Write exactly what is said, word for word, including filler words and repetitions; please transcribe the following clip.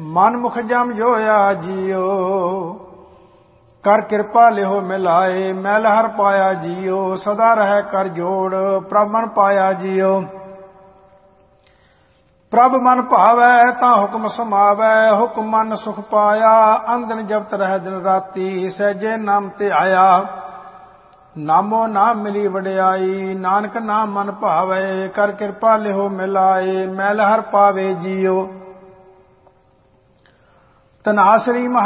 ਮਨ ਮੁਖ ਜਮ ਜੋਇਆ ਜੀਓ। ਕਰ ਕਿਰਪਾ ਲਿਓ ਮਿਲਾਏ ਮੈਲ ਹਰ ਪਾਇਆ ਜੀਓ। ਸਦਾ ਰਹਿ ਕਰ ਜੋੜ ਪ੍ਰਭ ਮਨ ਪਾਇਆ ਜੀਓ। ਪ੍ਰਭ ਮਨ ਭਾਵੈ ਤਾਂ ਹੁਕਮ ਸਮਾਵੈ। ਹੁਕਮ ਮਨ ਸੁਖ ਪਾਇਆ ਅੰਦਨ ਜਪਤ ਰਹਿ ਦਿਨ ਰਾਤੀ। ਸਹਿਜੇ ਨਾਮ ਤੇ ਆਇਆ ਨਾਮੋ ਨਾਮ ਮਿਲੀ ਵਡਿਆਈ। ਨਾਨਕ ਨਾਮ ਮਨ ਭਾਵੈ ਕਰ ਕਿਰਪਾ ਲਿਓ ਮਿਲਾਏ ਮੈਲ ਹਰ ਪਾਵੇ ਜੀਓ। ਤਨਾਸਰੀ